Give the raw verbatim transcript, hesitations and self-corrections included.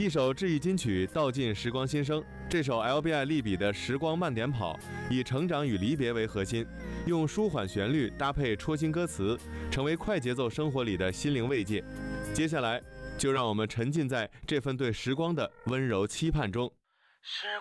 一首治愈金曲道尽时光心声。这首 L B I 利比的时光慢点跑，以成长与离别为核心，用舒缓旋律搭配戳心歌词，成为快节奏生活里的心灵慰藉。接下来就让我们沉浸在这份对时光的温柔期盼中。 时